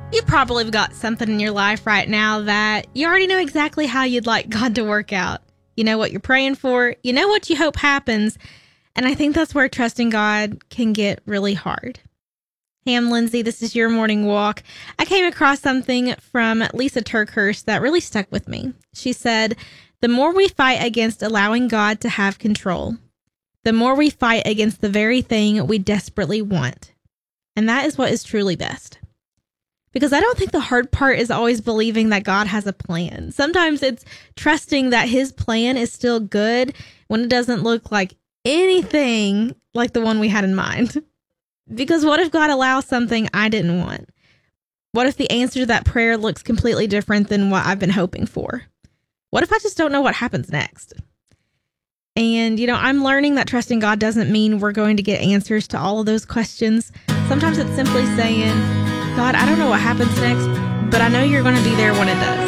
You probably have got something in your life right now that you already know exactly how you'd like God to work out. You know what you're praying for. You know what you hope happens. And I think that's where trusting God can get really hard. Hey, I'm Lindsay. This is Your Morning Walk. I came across something from Lisa TerKeurst that really stuck with me. She said, the more we fight against allowing God to have control, the more we fight against the very thing we desperately want. And that is what is truly best. Because I don't think the hard part is always believing that God has a plan. Sometimes it's trusting that his plan is still good when it doesn't look like anything like the one we had in mind. Because what if God allows something I didn't want? What if the answer to that prayer looks completely different than what I've been hoping for? What if I just don't know what happens next? And, I'm learning that trusting God doesn't mean we're going to get answers to all of those questions. Sometimes it's simply saying, God, I don't know what happens next, but I know you're going to be there when it does.